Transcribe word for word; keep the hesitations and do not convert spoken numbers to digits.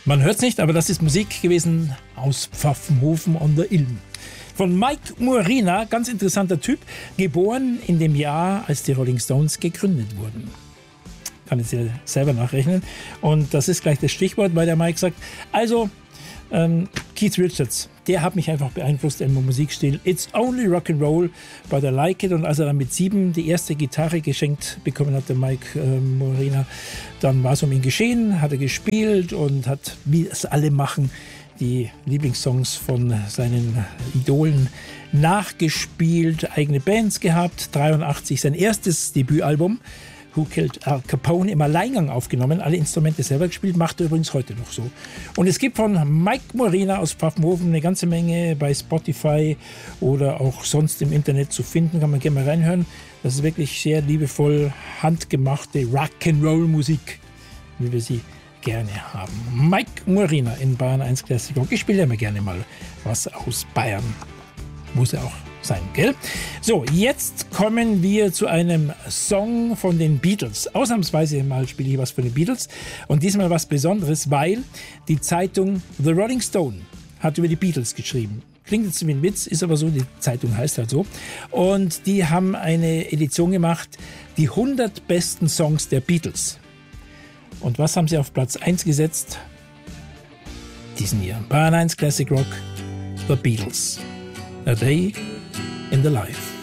Man hört es nicht, aber das ist Musik gewesen aus Pfaffenhofen an der Ilm. Von Mike Muirina, ganz interessanter Typ, geboren in dem Jahr, als die Rolling Stones gegründet wurden. Kann ich dir selber nachrechnen. Und das ist gleich das Stichwort, weil der Mike sagt, also ähm, Keith Richards, der hat mich einfach beeinflusst in meinem Musikstil. It's only Rock'n'Roll, but I like it. Und als er dann mit sieben die erste Gitarre geschenkt bekommen hat, der Mike äh, Muirina, dann war es um ihn geschehen, hat er gespielt und hat, wie es alle machen, die Lieblingssongs von seinen Idolen nachgespielt, eigene Bands gehabt, dreiundachtzig sein erstes Debütalbum, Who Killed Al Capone, im Alleingang aufgenommen, alle Instrumente selber gespielt, macht er übrigens heute noch so. Und es gibt von Mike Muirina aus Pfaffenhofen eine ganze Menge bei Spotify oder auch sonst im Internet zu finden, kann man gerne mal reinhören. Das ist wirklich sehr liebevoll handgemachte Rock'n'Roll-Musik, wie wir sie gerne haben. Mike Muirina in Bayern eins Classic Rock. Ich spiele ja immer gerne mal was aus Bayern. Muss ja auch sein, gell? So, jetzt kommen wir zu einem Song von den Beatles. Ausnahmsweise mal spiele ich was von den Beatles. Und diesmal was Besonderes, weil die Zeitung The Rolling Stone hat über die Beatles geschrieben. Klingt jetzt wie ein Witz, ist aber so, die Zeitung heißt halt so. Und die haben eine Edition gemacht, die hundert besten Songs der Beatles. Und was haben sie auf Platz eins gesetzt? Diesen hier. Bayern eins Classic Rock, The Beatles. A Day in the Life.